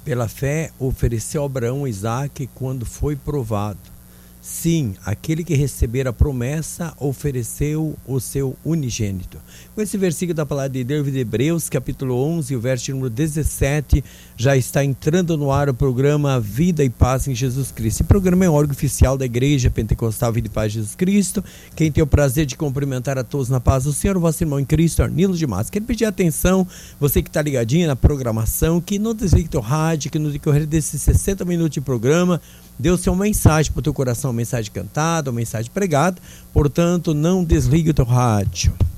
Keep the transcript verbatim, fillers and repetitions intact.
Pela fé, ofereceu a Abraão Isaque quando foi provado. Sim, aquele que receber a promessa ofereceu o seu unigênito. Com esse versículo da palavra de Deus de Hebreus, capítulo onze, o verso número dezessete, já está entrando no ar o programa Vida e Paz em Jesus Cristo. Esse programa é um órgão oficial da Igreja Pentecostal Vida e Paz em Jesus Cristo. Quem tem o prazer de cumprimentar a todos na paz do Senhor, o vosso irmão em Cristo, Arnilo de Massa. Quero pedir atenção, você que está ligadinho na programação, que não desligue teu rádio, que no decorrer desses sessenta minutos de programa, Deus tem uma mensagem para o teu coração, uma mensagem cantada, uma mensagem pregada. Portanto, não desligue o teu rádio.